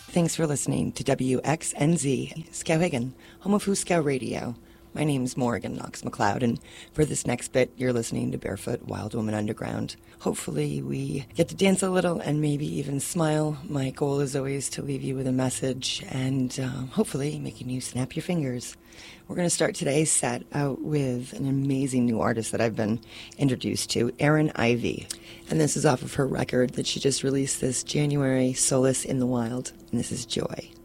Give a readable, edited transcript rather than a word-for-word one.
Thanks for listening to WXNZ, Skowhegan, home of Huskow Radio. My name's Morgan Knox McLeod, and for this next bit, you're listening to Barefoot Wild Woman Underground. Hopefully we get to dance a little and maybe even smile. My goal is always to leave you with a message and hopefully making you snap your fingers. We're going to start today's set out with an amazing new artist that I've been introduced to, Erin Ivy. And this is off of her record that she just released this January, Solace in the Wild, and this is Joy.